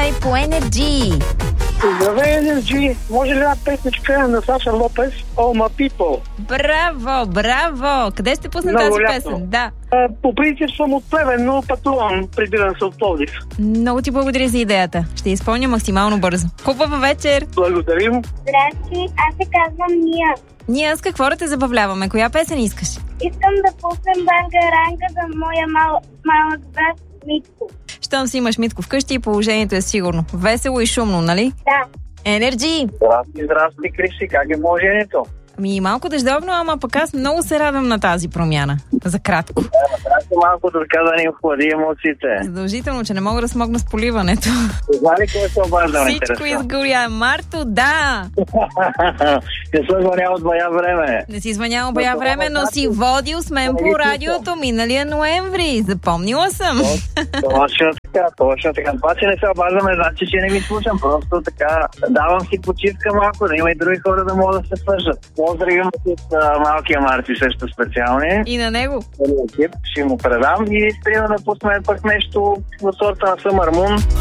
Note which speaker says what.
Speaker 1: Здравей по Energy!
Speaker 2: Здравей, Energy! Може ли една песничка на Саша Лопес, All My People?
Speaker 1: Браво, браво! Къде ще пусне
Speaker 2: Много
Speaker 1: тази
Speaker 2: лято.
Speaker 1: песен? Да.
Speaker 2: По принцип съм от Плевен, но пътувам, прибирам се от Пловдив.
Speaker 1: Много ти благодаря за идеята. Ще изпълня максимално бързо. Хубава вечер!
Speaker 2: Благодарим.
Speaker 3: Здрасти, аз се казвам Ния.
Speaker 1: Ние с какво да те забавляваме? Коя песен искаш?
Speaker 3: Искам да пуснем банга-ранга за моя малък брат Митко.
Speaker 1: Щом си имаш Митко вкъщи и положението е сигурно. Весело и шумно, нали?
Speaker 3: Да.
Speaker 1: Energy!
Speaker 2: Здрасти, Криси, как е положението?
Speaker 1: Малко дъждовно, ама пък аз много се радвам на тази промяна. За кратко.
Speaker 2: Малко така да ни охлади емоциите.
Speaker 1: Задължително, че не мога да смогна с поливането.
Speaker 2: Знали кое се обаждам?
Speaker 1: Всичко изгоря. Марто, да!
Speaker 2: Не съм звънял от бая време.
Speaker 1: Не си звънял бая време, но си водил с мен по радиото миналия ноември. Запомнила съм.
Speaker 2: Точно така. Това, че не се обаждаме, значи, че не ви слушам. Просто така давам си почивка малко, да има и други хора да могат да се свържат. Поздравим с малкия Марти също специални.
Speaker 1: И на него.
Speaker 2: Ще му предам и трябва да пуснем пък нещо в сорта на Summer Moon.